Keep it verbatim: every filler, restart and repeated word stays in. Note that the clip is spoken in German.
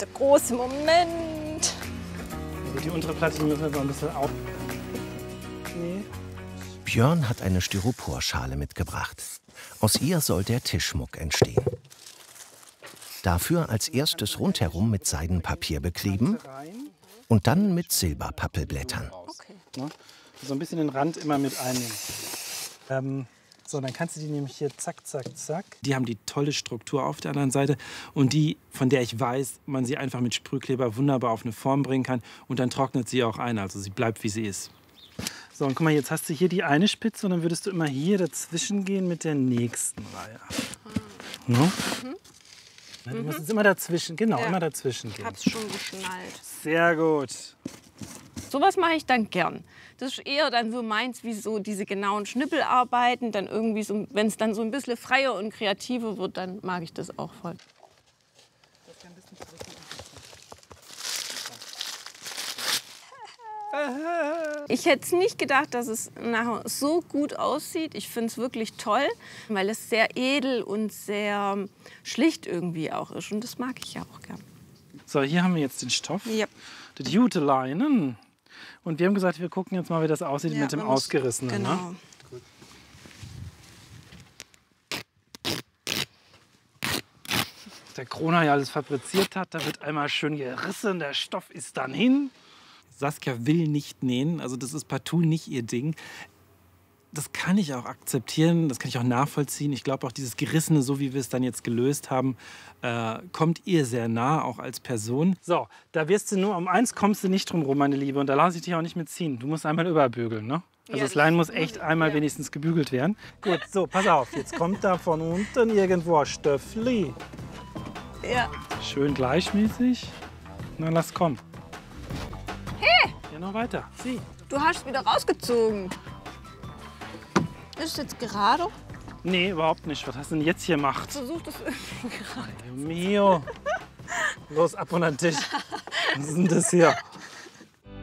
der große Moment. Die untere Platte, die müssen wir so ein bisschen auf... Nee. Björn hat eine Styroporschale mitgebracht. Aus ihr soll der Tischmuck entstehen. Dafür als erstes rundherum mit Seidenpapier bekleben und dann mit Silberpappelblättern. Okay. So ein bisschen den Rand immer mit einnehmen. Ähm, so, dann kannst du die nämlich hier zack, zack, zack. Die haben die tolle Struktur auf der anderen Seite und die, von der ich weiß, man sie einfach mit Sprühkleber wunderbar auf eine Form bringen kann und dann trocknet sie auch ein, also sie bleibt, wie sie ist. So, und guck mal, jetzt hast du hier die eine Spitze und dann würdest du immer hier dazwischen gehen mit der nächsten Reihe. No? Mhm. Du Mhm. musst jetzt immer dazwischen, genau, Ja. immer dazwischen Ich gehen. hab's schon geschnallt. Sehr gut. Sowas mache ich dann gern. Das ist eher dann so meins, wie so diese genauen Schnippelarbeiten. Dann irgendwie so, wenn es dann so ein bisschen freier und kreativer wird, dann mag ich das auch voll. Ich hätte es nicht gedacht, dass es nachher so gut aussieht. Ich finde es wirklich toll, weil es sehr edel und sehr schlicht irgendwie auch ist. Und das mag ich ja auch gern. So, hier haben wir jetzt den Stoff. Ja. Die Juteleinen. Und wir haben gesagt, wir gucken jetzt mal, wie das aussieht Ja, mit dem man muss- Ausgerissenen. Genau. Ne? Der Kroner ja alles fabriziert hat, da wird einmal schön gerissen, der Stoff ist dann hin. Saskia will nicht nähen, also das ist partout nicht ihr Ding. Das kann ich auch akzeptieren, das kann ich auch nachvollziehen. Ich glaube auch dieses Gerissene, so wie wir es dann jetzt gelöst haben, äh, kommt ihr sehr nah, auch als Person. So, da wirst du nur, um eins kommst du nicht drum rum, meine Liebe, und da lasse ich dich auch nicht mitziehen. Du musst einmal überbügeln, ne? Also Ja, das Lein muss das- echt einmal ja. wenigstens gebügelt werden. Gut, so, pass auf, jetzt kommt da von unten irgendwo ein Stöffli. Ja. Schön gleichmäßig. Na, lass kommen. Hey! Ja, noch weiter. Sieh. Du hast wieder rausgezogen. Ist es jetzt gerade? Nee, überhaupt nicht. Was hast du denn jetzt hier gemacht? Versuch das irgendwie gerade. Mio. Los, ab unter den Tisch. Was ist denn das hier?